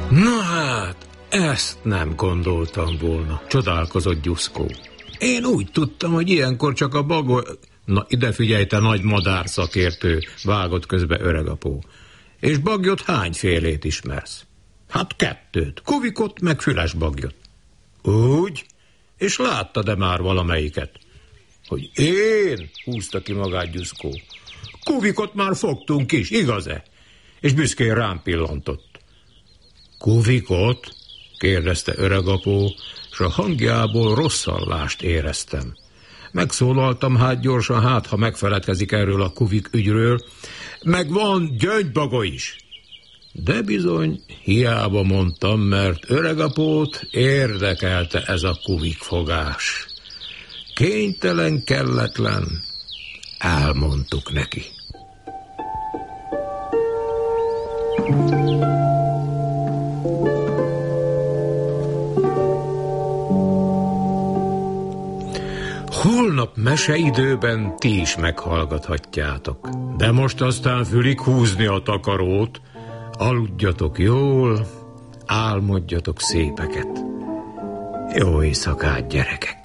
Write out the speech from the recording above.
Na hát, ezt nem gondoltam volna, csodálkozott Gyuszkó. Én úgy tudtam, hogy ilyenkor csak a bagoly... Na, ide figyelj, te nagy madárszakértő, vágott közbe öregapó. És bagyot hányfélét ismersz? Hát 2, kuvikot meg füles bagyot. Úgy? És láttad-e már valamelyiket? Hogy én? Húzta ki magát Gyuszkó. Kuvikot már fogtunk is, igaz-e? És büszkén rám pillantott. Kuvikot? Kérdezte öregapó, s a hangjából rosszallást éreztem. Megszólaltam hát gyorsan, ha megfeledkezik erről a kuvik ügyről, meg van gyöngybaga is. De bizony, hiába mondtam, mert öregapót érdekelte ez a kuvikfogás. Kénytelen, kelletlen, elmondtuk neki. Holnap meseidőben ti is meghallgathatjátok. De most aztán fülig húzni a takarót. Aludjatok jól, álmodjatok szépeket. Jó éjszakát, gyerekek!